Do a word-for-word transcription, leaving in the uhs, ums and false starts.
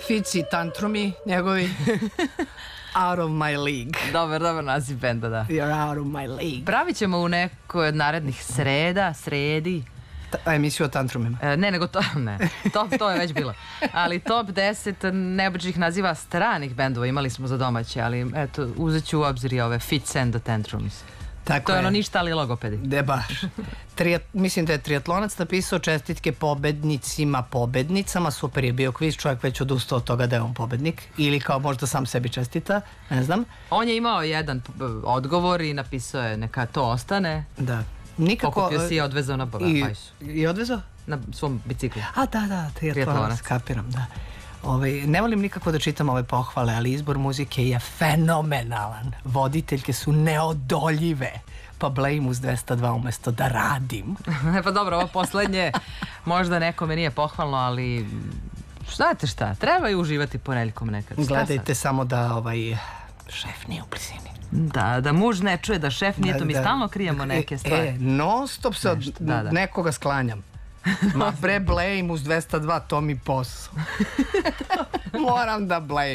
Fici tantrumi njegovi. Out of my league. Dobar, dobar naziv benda, da. You're out of my league. Pravit ćemo u nekoj od narednih sreda, sredi. Ta, emisiju o tantrumima. E, ne, nego to, ne. To, to je već bilo. Ali top deset neobičnih naziva stranih bendova imali smo za domaće, ali eto, uzet ću u obzir i ove Fits and the Tantrums. Tako to je ono ništa, ali logopedi. De baš. Trijat, mislim da je triatlonac napisao čestitke pobednicima, pobednicama. Super je bio kviz, čovjek već odustao od toga da je on pobednik. Ili kao možda sam sebi čestita, ne znam. On je imao jedan odgovor i napisao je neka to ostane. Da. Nikako... Pokupio si i odvezao na Bajsu. I odvezao? Na svom biciklu. A da, da, triatlonac, kapiram, da. Ovaj, ne volim nikako da čitam ove pohvale, ali izbor muzike je fenomenalan. Voditeljke su neodoljive. Pa blame uz dvesta dva umjesto da radim. Pa dobro, ovo poslednje možda nekome nije pohvalno, ali znate šta, treba i uživati ponedjeljkom nekad. Gledajte samo da ovaj šef nije u blizini. Da, da muž ne čuje da šef nije, da, to mi da. stalno krijemo neke stvari. E, non stop se od da, da. nekoga sklanjam. Ma bre, blame uz dvesta dva, to mi posao. Moram da blame.